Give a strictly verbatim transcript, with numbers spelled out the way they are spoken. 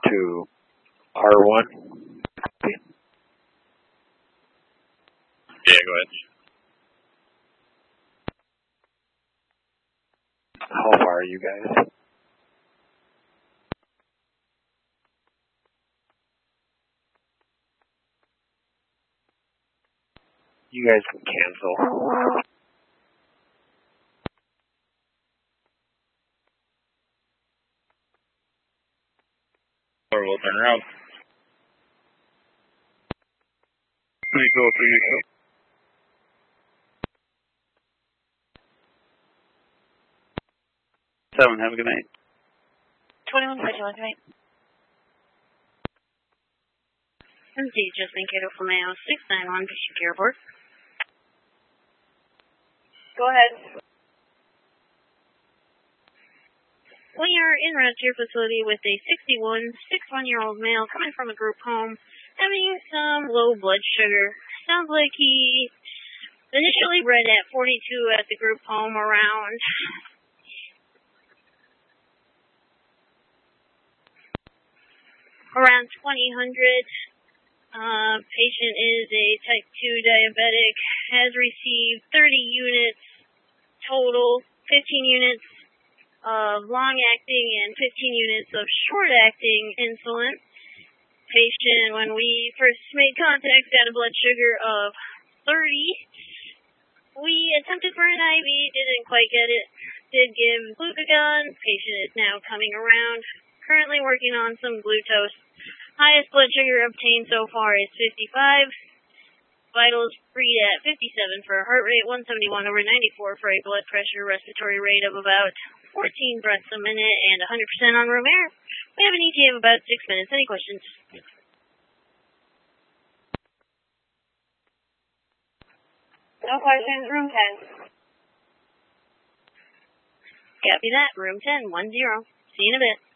to R one. Yeah, go ahead. How far are you guys? You guys can cancel. Or we'll turn around. Three go, three go. Seven, have a good night. twenty-one, twenty-one, good night. M D, just Mankato from Mayo, six nine one, Bishop Airport. Go ahead. We are en route to your facility with a sixty-one, sixty-one-year-old male coming from a group home, having some low blood sugar. Sounds like he initially read at forty-two at the group home around around twenty hundred. Uh, patient is a type two diabetic, has received thirty units total, fifteen units of long-acting and fifteen units of short-acting insulin. Patient, when we first made contact, had a blood sugar of thirty. We attempted for an I V, didn't quite get it. Did give glucagon. Patient is now coming around. Currently working on some glucose. Highest blood sugar obtained so far is fifty-five. Vitals read at fifty-seven for a heart rate, one seventy-one over ninety-four for a blood pressure respiratory rate of about fourteen breaths a minute and one hundred percent on room air. We have an E T A of about six minutes. Any questions? No questions. Room ten. Copy that. Room ten, one zero. See you in a bit.